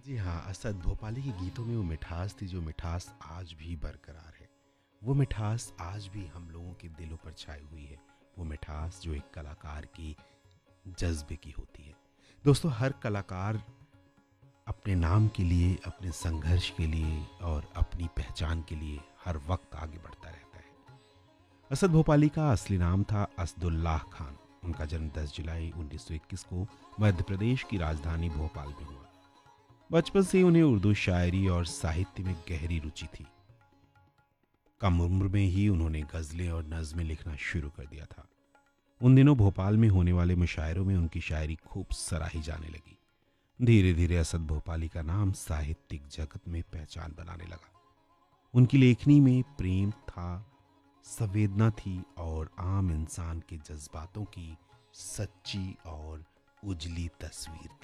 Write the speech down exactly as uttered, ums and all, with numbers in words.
जी हाँ, असद भोपाली के गीतों में वो मिठास थी जो मिठास आज भी बरकरार है। वो मिठास आज भी हम लोगों के दिलों पर छाई हुई है। वो मिठास जो एक कलाकार की जज़्बे की होती है। दोस्तों, हर कलाकार अपने नाम के लिए, अपने संघर्ष के लिए और अपनी पहचान के लिए हर वक्त आगे बढ़ता रहता है। असद भोपाली का असली नाम था असदुल्लाह खान। उनका जन्म दस जुलाई उन्नीस सौ इक्कीस को मध्य प्रदेश की राजधानी भोपाल में हुआ। बचपन से ही उन्हें उर्दू शायरी और साहित्य में गहरी रुचि थी। कम उम्र में ही उन्होंने गज़लें और नज़में लिखना शुरू कर दिया था। उन दिनों भोपाल में होने वाले मुशायरों में उनकी शायरी खूब सराही जाने लगी। धीरे धीरे असद भोपाली का नाम साहित्यिक जगत में पहचान बनाने लगा। उनकी लेखनी में प्रेम था, संवेदना थी और आम इंसान के जज्बातों की सच्ची और उजली तस्वीर